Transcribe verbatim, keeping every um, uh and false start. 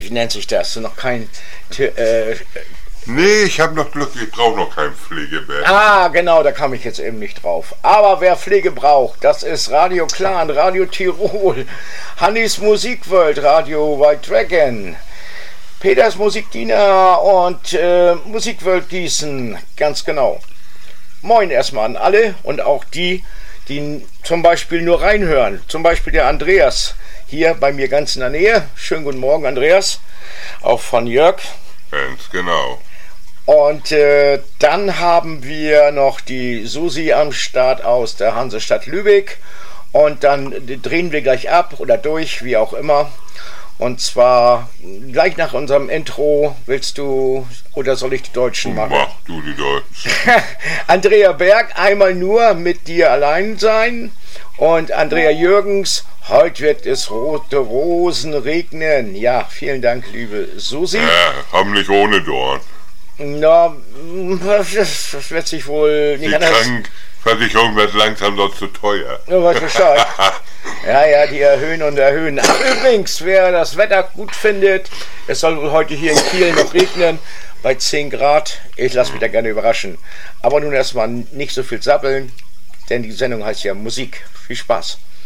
wie nennt sich das? Noch kein... Äh, nee, ich habe noch Glück, ich brauche noch kein Pflegebett. Ah, genau, da kam ich jetzt eben nicht drauf. Aber wer Pflege braucht, das ist Radio Clan, Radio Tirol, Hannis Musikworld, Radio White Dragon, Peters Musikdiener und äh, Musikworld Gießen, ganz genau. Moin erstmal an alle und auch die, die zum Beispiel nur reinhören. Zum Beispiel der Andreas, hier bei mir ganz in der Nähe. Schönen guten Morgen, Andreas. Auch von Jörg. Ganz genau. Und äh, dann haben wir noch die Susi am Start aus der Hansestadt Lübeck. Und dann drehen wir gleich ab oder durch, wie auch immer. Und zwar gleich nach unserem Intro. Willst du oder soll ich die Deutschen machen? Mach du die Deutschen. Andrea Berg, einmal nur mit dir allein sein. Und Andrea Jürgens, heute wird es rote Rosen regnen. Ja, vielen Dank, liebe Susi. Ja, haben nicht ohne Dorn. Na, das wird sich wohl nicht die anders... Krankenversicherung wird langsam doch zu teuer. Ja, weiß Bescheid. Ja, ja, die erhöhen und erhöhen. Ach, übrigens, wer das Wetter gut findet, es soll wohl heute hier in Kiel noch regnen, bei zehn Grad. Ich lasse mich da gerne überraschen. Aber nun erstmal nicht so viel sappeln, denn die Sendung heißt ja Musik. Viel Spaß.